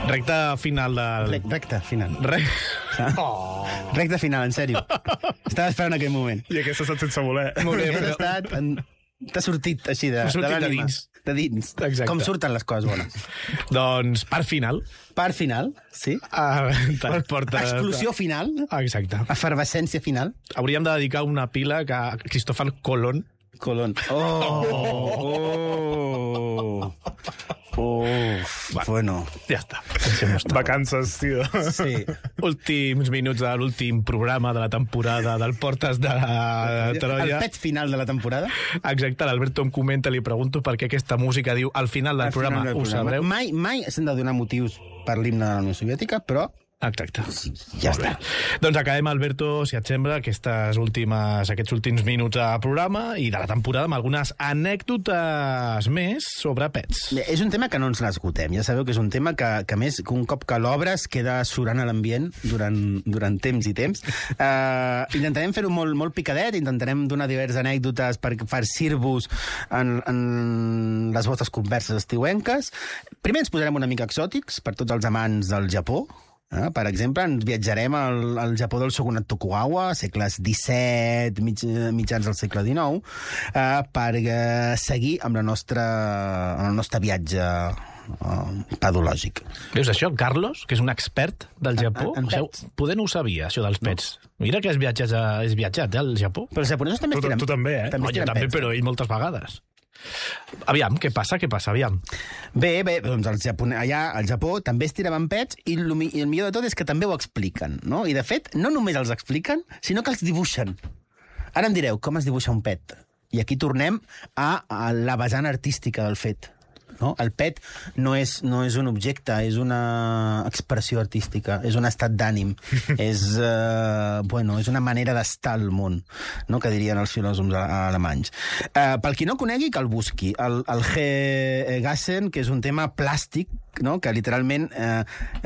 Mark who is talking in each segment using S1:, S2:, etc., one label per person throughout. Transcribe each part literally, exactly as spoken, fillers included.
S1: Recta final del...
S2: Re- Recta final.
S1: Re...
S2: Oh. Recta final, en sèrio. Estava esperant aquell moment.
S3: I aquesta ha estat sense voler.
S1: Molt bé,
S2: Has
S1: però...
S2: estat... En... T'ha sortit així de,
S1: M'ha sortit
S2: de
S1: de
S2: l'ànima.
S1: dins.
S2: De dins.
S1: Exacte.
S2: Com surten les coses bones.
S1: Doncs, part final.
S2: Part final, sí.
S1: Ah, te'n portes...
S2: Explosió final.
S1: Ah, exacte.
S2: Efervescència final.
S1: Hauríem de dedicar una pila que a Cristòfar Colón.
S2: Colón. Oh! Oh! Oh! Bueno.
S1: Ja està. Deixem-ho estar.
S3: Vacances, tio.
S2: Sí.
S1: Últims minuts de l'últim programa de la temporada del Portes de la Troia.
S2: El pet final de la temporada.
S1: Exacte, l'Alberto em comenta, li pregunto per què aquesta música diu al final del
S2: Al final
S1: programa,
S2: del
S1: ho
S2: programa.
S1: sabreu?
S2: Mai, mai s'han de donar motius per l'himne de la Unió Soviètica, però
S1: Exacte.
S2: ja
S1: Molt
S2: està.
S1: bé. Doncs acabem, Alberto, si et sembla, aquestes últimes, aquests últims minuts de programa i de la temporada amb algunes anècdotes més sobre pets.
S2: Bé, és un tema que no ens l'esgotem. Ja sabeu que és un tema que, que a més, que un cop que l'obres queda surant a l'ambient durant, durant temps i temps. Uh, intentarem fer-ho molt, molt picadet, intentarem donar diverses anècdotes per farcir-vos en, en les vostres converses estiuenques. Primer ens posarem una mica exòtics per tots els amants del Japó. Eh? Per exemple, ens viatjarem al, al Japó del Shogunat Tokugawa, segles disset, mig, mitjans del segle dinou, eh, per eh, seguir amb, la nostra, amb el nostre viatge eh, pedològic.
S1: Veus això, Carlos, que és un expert del Japó?
S2: en
S1: O sigui,
S2: pets.
S1: poder no ho sabia, això dels pets. Mira que has viatjat, a, has viatjat eh, al Japó.
S2: Però els japonesos també
S3: Tu-
S2: estiren...
S3: tu també, eh?
S2: També
S1: No, jo
S2: estiren
S1: també,
S2: pets.
S1: però ell moltes vegades. Aviam, què passa, què passa, aviam.
S2: Bé, bé, doncs els japone... allà al Japó també es tiraven pets i el, mi... i el millor de tot és que també ho expliquen, no? I de fet, no només els expliquen, sinó que els dibuixen. Ara em direu, com es dibuixa un pet? I aquí tornem a, a la vessant artística del fet. No? El pet no és, no és un objecte, és una expressió artística, és un estat d'ànim, és, uh, bueno, és una manera d'estar al món, no? Que dirien els filòsofs alemanys. Uh, pel qui no conegui, que el busqui. El, el G. Gassen, que és un tema plàstic, no? Que literalment eh,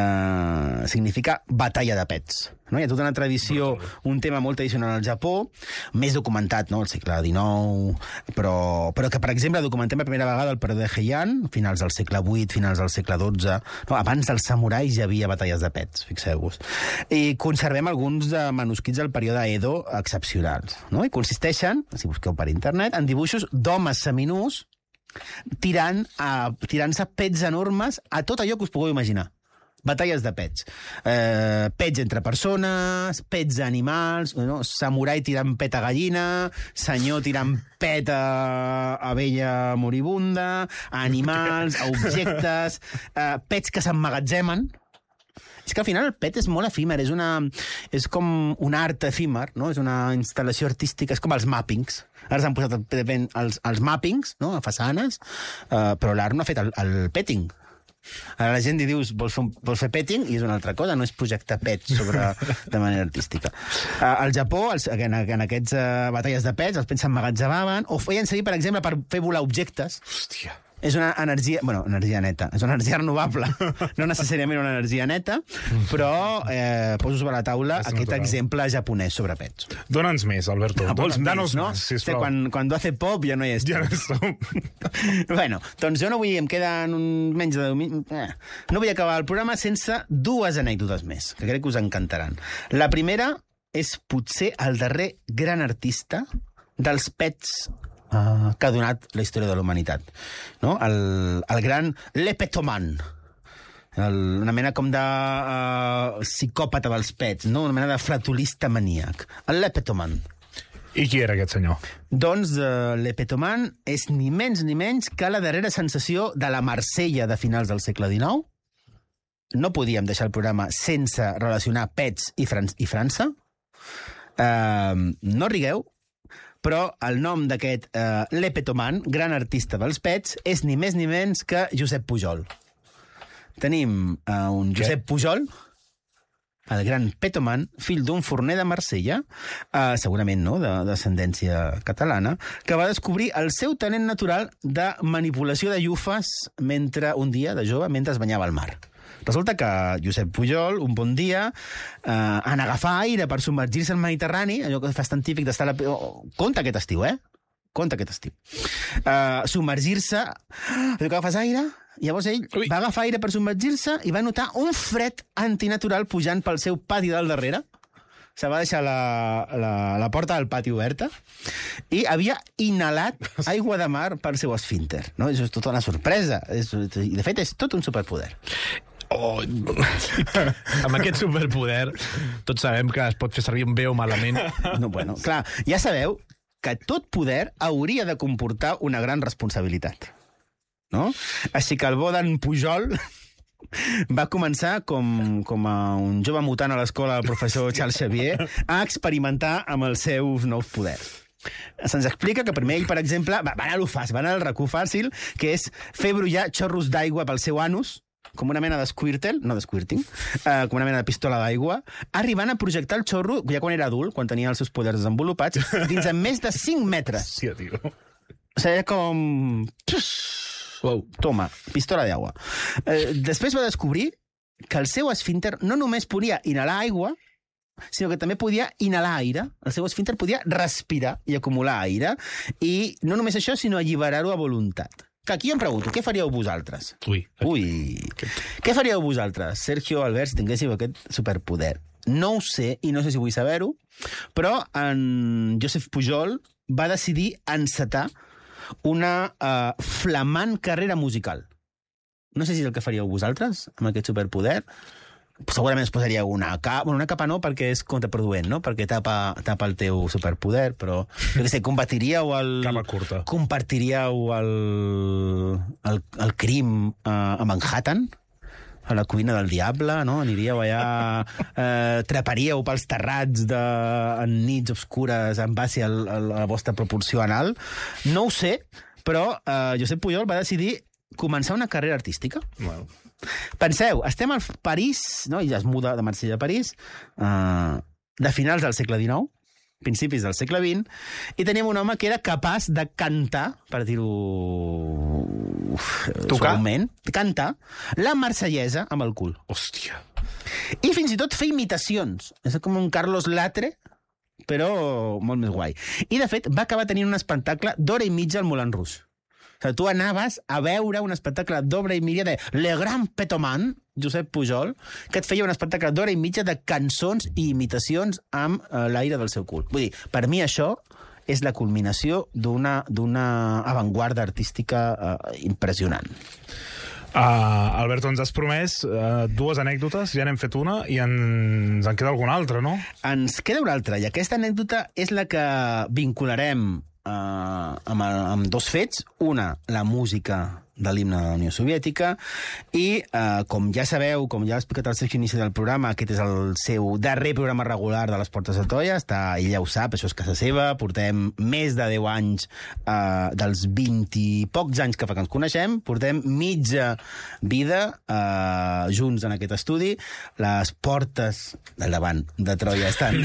S2: eh, significa batalla de pets. No? Hi ha tota una tradició, un tema molt tradicional al Japó, més documentat, no? Al segle dinou, però, però que, per exemple, documentem per primera vegada el període Heian, finals del segle vuit, finals del segle dotze. No? Abans dels samurais ja havia batalles de pets, fixeu-vos. I conservem alguns de manuscrits del període Edo excepcionals. No? I consisteixen, si busqueu per internet, en dibuixos d'homes seminus tirant a, tirant-se pets enormes a tot allò que us pugueu imaginar. Batalles de pets. Eh, pets entre persones, pets a animals, no? Samurai tirant pet a gallina, senyor tirant pet a abella moribunda, a animals, a objectes, eh, pets que s'emmagatzemen. És que al final el pet és molt efímer, és, una, és com un art efímer, no? És una instal·lació artística, és com els mappings. Ara s'han posat els, els mappings, no? A façanes, eh, però l'art no ha fet el, el petting. Ara la gent li dius, vols fer, un, vols fer petting? I és una altra cosa, no és projectar pets sobre, de manera artística. Uh, al Japó, els, en, en aquests uh, batalles de pets, els pets s'emmagatzemaven, o feien servir, per exemple, per fer volar objectes.
S1: Hòstia.
S2: És una energia... Bueno, energia neta. És una energia renovable. No necessàriament una energia neta, però eh, poso sobre la taula
S3: És
S2: aquest
S3: natural.
S2: exemple japonès sobre pets.
S3: Dona'ns més, Alberto. Vols, danos
S2: no?
S3: més,
S2: Este,
S3: sisplau.
S2: quan, quan hace pop ja no hi és.
S3: Ja no som.
S2: Bueno, doncs jo no vull... Em queden un, menys de deu minuts... Eh, no vull acabar el programa sense dues anècdotes més, que crec que us encantaran. La primera és potser el darrer gran artista dels pets uh, que ha donat la història de la humanitat. No? El, el gran Lepetoman. El, una mena com de uh, psicòpata dels pets, no? Una mena de flatulista maníac. El Lepetoman.
S3: I qui era aquest senyor?
S2: Doncs uh, l'Epetoman és ni menys ni menys que la darrera sensació de la Marsella de finals del segle dinou. No podíem deixar el programa sense relacionar pets i, Fran i França. Uh, no rigueu, però el nom d'aquest uh, l'Epetoman, gran artista dels pets, és ni més ni menys que Josep Pujol. Tenim uh, un Josep Pujol, el gran Petoman, fill d'un forner de Marsella, eh, segurament no, de descendència catalana, que va descobrir el seu talent natural de manipulació de llufes mentre un dia, de jove, mentre es banyava al mar. Resulta que Josep Pujol, un bon dia, eh, en agafar aire per submergir-se al Mediterrani, allò que fas tan típic d'estar a la... Oh, compte aquest estiu, eh? compte aquest estiu. Uh, submergir-se... Que agafes aire... Llavors ell
S1: Ui.
S2: va agafar aire per submergir-se i va notar un fred antinatural pujant pel seu pati del darrere. Se va deixar la, la, la porta del pati oberta i havia inhalat aigua de mar pel seu esfínter. No? Això és tota una sorpresa. És, I, de fet, és tot un superpoder.
S1: Oh, amb aquest superpoder tots sabem que es pot fer servir bé o malament.
S2: No, bueno, clar, ja sabeu que tot poder hauria de comportar una gran responsabilitat. No? Així que el bo d'en Pujol va començar com, com a un jove mutant a l'escola del professor Charles Xavier a experimentar amb els seus nous poders. Se'ns explica que primer ell, per exemple, va, va anar a lo fàcil, va anar al racó fàcil, que és fer brollar xorros d'aigua pel seu anus, com una mena d'Squirtle, no d'Squirting, uh, com una mena de pistola d'aigua, arribant a projectar el xorro, ja quan era adult, quan tenia els seus poders desenvolupats, dins de més de cinc metres.
S3: Sí, tio.
S2: O sigui, com... Wow. Toma, pistola d'aigua. Eh, després va descobrir que el seu esfínter no només podia inhalar aigua, sinó que també podia inhalar aire. El seu esfínter podia respirar i acumular aire. I no només això, sinó alliberar-ho a voluntat. Que aquí em pregunto, què faríeu vosaltres?
S1: Ui.
S2: Ui. Què faríeu vosaltres, Sergio, Albert, si tinguéssiu aquest superpoder? No ho sé, i no sé si vull saber-ho, però en Josep Pujol va decidir encetar una uh, flamant carrera musical. No sé si és el que faríeu vosaltres, amb aquest superpoder. Segurament es posaria una capa, bueno, una capa no, perquè és contraproduent, no? Perquè tapa, tapa el teu superpoder, però, jo què sé, compartiríeu el...
S3: Capa curta.
S2: Compartiríeu el, el, el crim uh, a Manhattan, a la cuina del diable, no? Aniríeu allà, eh, treparíeu pels terrats de, en nits obscures en base al, al, a la vostra proporció anal. No ho sé, però eh, Josep Pujol va decidir començar una carrera artística.
S3: Bueno.
S2: Penseu, estem al París, no? I ja es muda de Marsella a París, eh, de finals del segle dinou, principis del segle vint, i teníem un home que era capaç de cantar, per dir-ho
S1: Tocar?
S2: suaument, cantar la marsellesa amb el cul.
S1: Hòstia.
S2: I fins i tot fer imitacions. És com un Carlos Latre, però molt més guai. I, de fet, va acabar tenint un espectacle d'hora i mitja al Moulin Rouge. O sigui, tu anaves a veure un espectacle d'obra i mitja de Le Grand Petoman, Josep Pujol, que et feia un espectacle d'hora i mitja de cançons i imitacions amb eh, l'aire del seu cul. Vull dir, per mi això és la culminació d'una d'una avantguarda artística eh, impressionant.
S3: Uh, Alberto, ens has promès uh, dues anècdotes, ja n'hem fet una i ens en queda alguna altra, no?
S2: Ens queda una altra, i aquesta anècdota és la que vincularem Uh, amb, amb dos fets. Una, la música de l'himne de la Unió Soviètica, i, uh, com ja sabeu, com ja ha explicat al Sergi inici del programa, aquest és el seu darrer programa regular de les Portes de Toia, està, ell ja ho sap, això és casa seva, portem més de deu anys, uh, dels vint i pocs anys que fa que ens coneixem, portem mitja vida uh, junts en aquest estudi, les portes del davant de Troia estan,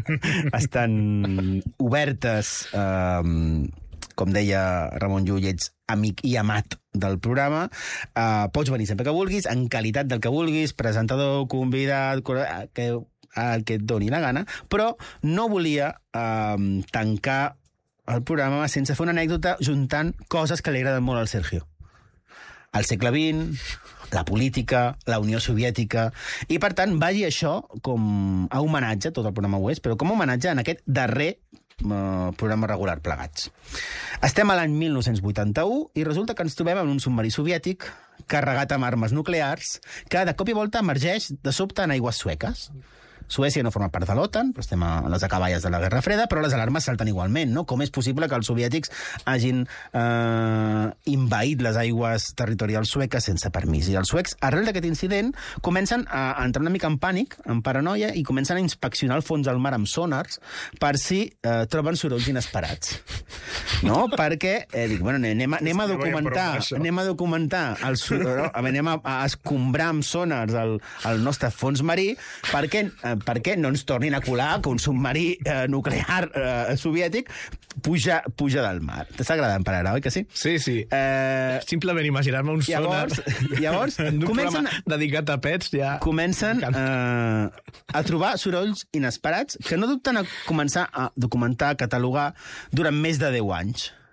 S2: estan obertes, uh, com deia Ramon Llull, ets amic i amat del programa. Uh, pots venir sempre que vulguis, en qualitat del que vulguis, presentador, convidat, que, el que et doni la gana, però no volia uh, tancar el programa sense fer una anècdota juntant coses que li agraden molt al Sergio. El segle vint, la política, la Unió Soviètica, i per tant vagi això com a homenatge, tot el programa ho és, però com a homenatge en aquest darrer Uh, programa regular plegats. Estem a l'any mil nou-cents vuitanta-u i resulta que ens trobem en un submarí soviètic carregat amb armes nuclears que de cop i volta emergeix de sobte en aigües sueques. Suècia no forma part de l'OTAN, però estem a les acaballes de la Guerra Freda, però les alarmes salten igualment, no? Com és possible que els soviètics hagin eh, invaït les aigües territorials sueques sense permís? I els suecs, arrel d'aquest incident, comencen a entrar una mica en pànic, en paranoia, i comencen a inspeccionar el fons del mar amb sonars per si eh, troben sorolls inesperats. No? Perquè, eh, dic, bueno, anem, a, anem a documentar, anem a documentar, el, no? anem a, a escombrar amb sonars el, el nostre fons marí, perquè eh, perquè no ens tornin a colar que un submarí eh, nuclear eh, soviètic puja, puja del mar. T'està agradant per ara, oi que sí?
S1: Sí, sí.
S2: Eh,
S1: Simplement imaginar-me un
S2: llavors,
S1: sonar...
S2: Llavors,
S1: en un
S2: comencen,
S1: programa dedicat a pets, ja...
S2: Comencen eh, a trobar sorolls inesperats que no dubten a començar a documentar, a catalogar durant més de deu anys.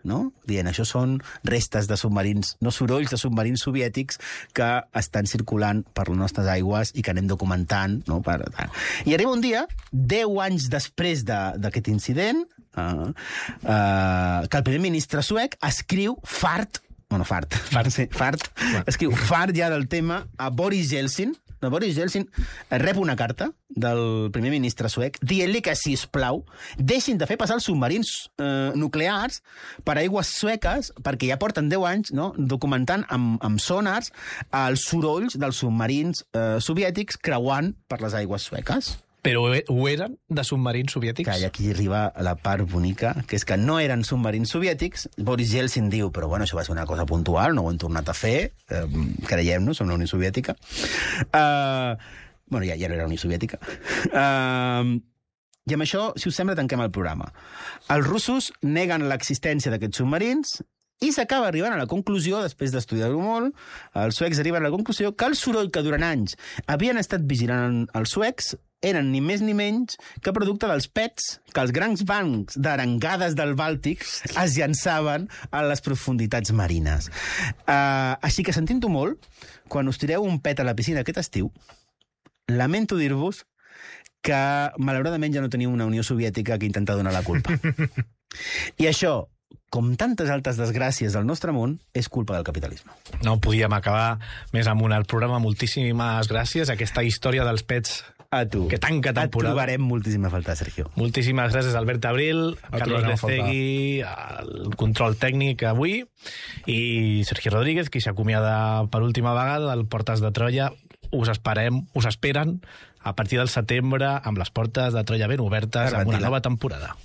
S2: no? Dient, això són restes de submarins, no sorolls de submarins soviètics que estan circulant per les nostres aigües i que anem documentant, no? Per... I arriba un dia, deu anys després d'aquest incident, uh, uh, que el primer ministre suec escriu fart, bueno, fart, fart, sí, fart, escriu fart ja del tema a Boris Yeltsin. No, Boris Yeltsin rep una carta del primer ministre suec dient-li que, sisplau, deixin de fer passar els submarins eh, nuclears per aigües sueques, perquè ja porten deu anys, no?, documentant amb, amb sonars els sorolls dels submarins eh, soviètics creuant per les aigües sueques.
S1: Però ho eren de submarins soviètics?
S2: Que aquí arriba la part bonica, que és que no eren submarins soviètics. Boris Yeltsin diu, però bueno, això va ser una cosa puntual, no ho hem tornat a fer, eh, creiem-nos, som la Unió Soviètica. Uh, bueno, ja, ja no era la Unió Soviètica. Uh, I amb això, si us sembla, tanquem el programa. Els russos neguen l'existència d'aquests submarins i s'acaba arribant a la conclusió, després d'estudiar-ho molt, els suecs arriben a la conclusió que el soroll que durant anys havien estat vigilant els suecs eren ni més ni menys que producte dels pets que els grans bancs d'arengades del Bàltic es llançaven a les profunditats marines. Uh, així que, sentint-ho molt, quan us tireu un pet a la piscina aquest estiu, lamento dir-vos que, malauradament, ja no teniu una Unió Soviètica que intenta donar la culpa. I això, com tantes altres desgràcies del nostre món, és culpa del capitalisme.
S1: No podíem acabar més amunt el programa. Moltíssimes gràcies a aquesta història dels pets
S2: a tu.
S1: Que tanca temporada.
S2: Et trobarem moltíssima falta, Sergio.
S1: Moltíssimes gràcies, Albert Abril, a Carlos Lecegui, el control tècnic avui, i Sergi Rodríguez, qui s'acomiada per última vegada del Portes de Troia. Us esperem, us esperen a partir del setembre amb les Portes de Troia ben obertes amb una nova temporada.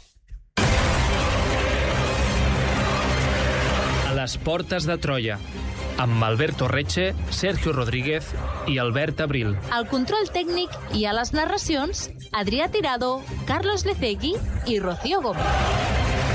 S4: A les Portes de Troia, amb Alberto Reche, Sergio Rodríguez i Albert Abril.
S5: Al control tècnic i a les narracions, Adrià Tirado, Carlos Lecegui i Rocío Gómez.